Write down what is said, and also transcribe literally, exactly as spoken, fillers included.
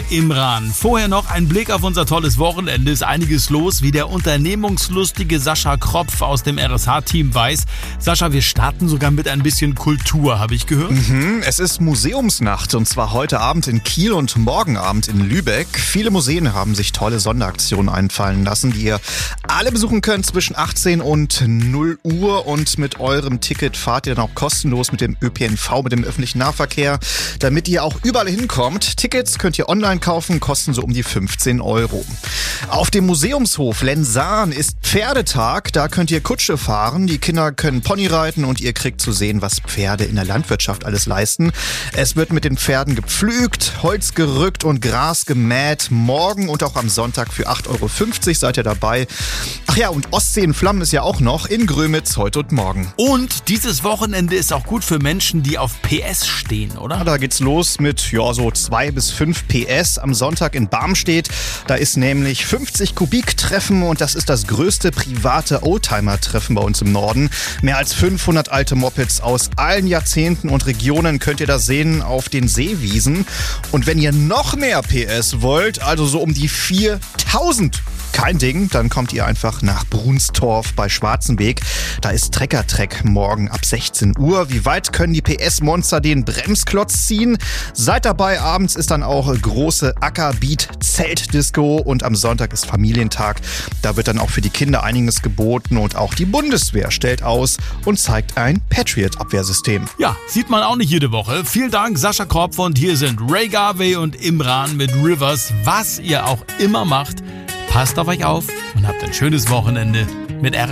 Imran. Vorher noch ein Blick auf unser tolles Wochenende. Ist einiges los, wie der unternehmungslustige Sascha Kropf aus dem R S H-Team weiß. Sascha, wir starten sogar mit ein bisschen Kultur, habe ich gehört. Mhm, es ist Museumsnacht und zwar heute Abend in Kiel und morgen Abend in Lübeck. Viele Museen haben sich tolle Sonderaktionen einfallen lassen, die ihr alle besuchen könnt zwischen achtzehn und null Uhr. Und mit eurem Ticket fahrt ihr dann auch kostenlos mit dem Ö P N V, mit dem öffentlichen Nahverkehr, damit ihr auch überall hinkommt. Tickets könnt ihr online kaufen, kosten so um die fünfzehn Euro. Auf dem Museumshof Lensahn ist Pferdetag, da könnt ihr Kutsche fahren, die Kinder können Pony reiten und ihr kriegt zu sehen, was Pferde in der Landwirtschaft alles leisten. Es wird mit den Pferden gepflügt, Holz gerückt und Gras gemäht. Morgen und auch am Sonntag für acht Euro fünfzig seid ihr dabei. Ach ja, und Ostsee in Flammen ist ja auch noch in Grömitz heute und morgen. Und dieses Wochenende ist auch gut für Menschen, die auf P S stehen, oder? Ja, da geht's los mit ja so zwei bis fünf P S am Sonntag in Barmstedt. Da ist nämlich fünfzig Kubik-Treffen und das ist das größte private Oldtimer-Treffen bei uns im Norden. Mehr als fünfhundert alte Mopeds aus allen Jahrzehnten und Regionen könnt ihr da sehen auf den Seewiesen. Und wenn ihr noch mehr P S wollt, also so um die viertausend, kein Ding, dann kommt ihr einfach nach Brunstorf bei Schwarzenbeek. Da ist Trecker-Treck morgen ab sechzehn Uhr. Wie weit können die P S-Monster den Bremsklotz ziehen? Seid dabei, abends ist dann auch große Ackerbeat-Zeltdisco und am Sonntag ist Familientag. Da wird dann auch für die Kinder einiges geboten und auch die Bundeswehr stellt aus und zeigt ein Patriot-Abwehrsystem. Ja, sieht man auch nicht jede Woche. Vielen Dank, Sascha Kropf, und hier sind Ray Garvey und Imran mit Rivers. Was ihr auch immer macht, passt auf euch auf und habt ein schönes Wochenende mit R S H.